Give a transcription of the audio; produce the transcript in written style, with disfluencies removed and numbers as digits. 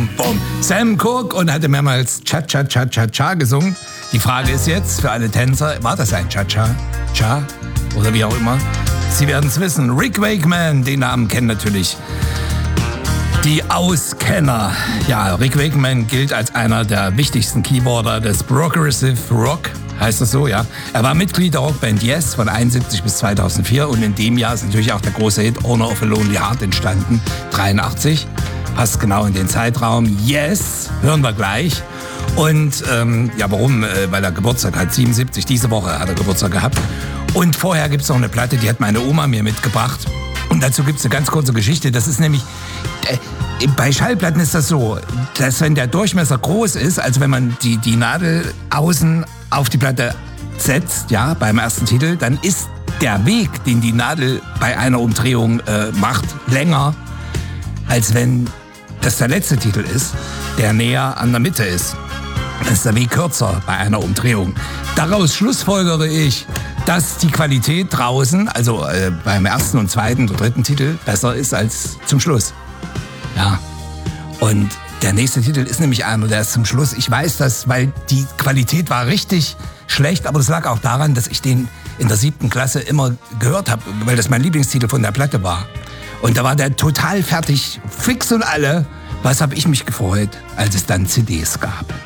bum, bum. Sam Cooke und hatte mehrmals Cha-Cha-Cha-Cha-Cha gesungen. Die Frage ist jetzt für alle Tänzer, war das ein Cha-Cha-Cha oder wie auch immer? Sie werden es wissen. Rick Wakeman, den Namen kennen natürlich die Auskenner. Ja, Rick Wakeman gilt als einer der wichtigsten Keyboarder des Progressive Rock. Heißt das so, ja? Er war Mitglied der Rockband Yes von 1971 bis 2004 und in dem Jahr ist natürlich auch der große Hit Owner of a Lonely Heart entstanden, 1983. Passt genau in den Zeitraum. Yes, hören wir gleich. Und ja, warum? Weil er Geburtstag hat, 77, diese Woche hat er Geburtstag gehabt. Und vorher gibt es noch eine Platte, die hat meine Oma mir mitgebracht. Und dazu gibt es eine ganz kurze Geschichte. Das ist nämlich, bei Schallplatten ist das so, dass wenn der Durchmesser groß ist, also wenn man die Nadel außen auf die Platte setzt, ja, beim ersten Titel, dann ist der Weg, den die Nadel bei einer Umdrehung macht, länger, als wenn das der letzte Titel ist, der näher an der Mitte ist. Dann ist der Weg kürzer bei einer Umdrehung. Daraus schlussfolgere ich, dass die Qualität draußen, also beim ersten und zweiten oder dritten Titel, besser ist als zum Schluss. Ja. Und der nächste Titel ist nämlich einer, der ist zum Schluss. Ich weiß das, weil die Qualität war richtig schlecht, aber das lag auch daran, dass ich den in der 7. Klasse immer gehört habe, weil das mein Lieblingstitel von der Platte war. Und da war der total fertig, fix und alle. Was habe ich mich gefreut, als es dann CDs gab.